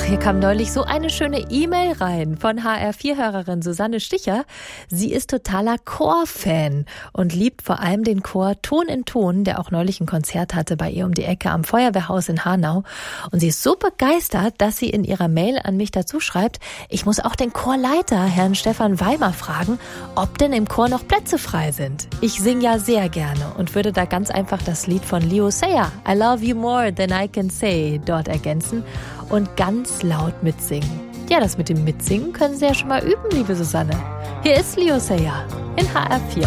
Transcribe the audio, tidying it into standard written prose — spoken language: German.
Hier kam neulich so eine schöne E-Mail rein von HR4-Hörerin Susanne Sticher. Sie ist totaler Chor-Fan und liebt vor allem den Chor Ton in Ton, der auch neulich ein Konzert hatte bei ihr um die Ecke am Feuerwehrhaus in Hanau. Und sie ist so begeistert, dass sie in ihrer Mail an mich dazu schreibt, ich muss auch den Chorleiter, Herrn Stefan Weimer, fragen, ob denn im Chor noch Plätze frei sind. Ich singe ja sehr gerne und würde da ganz einfach das Lied von Leo Sayer, I Love You More Than I Can Say, dort ergänzen und ganz laut mitsingen. Ja, das mit dem Mitsingen können Sie ja schon mal üben, liebe Susanne. Hier ist Leo Sayer in HR4.